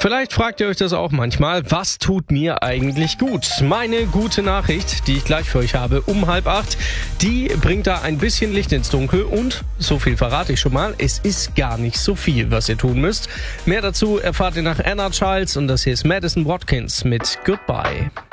Vielleicht fragt ihr euch das auch manchmal, was tut mir eigentlich gut? Meine gute Nachricht, die ich gleich für euch habe, um 7:30, die bringt da ein bisschen Licht ins Dunkel und, so viel verrate ich schon mal, es ist gar nicht so viel, was ihr tun müsst. Mehr dazu erfahrt ihr nach Anna Childs und das hier ist Madison Watkins mit Goodbye.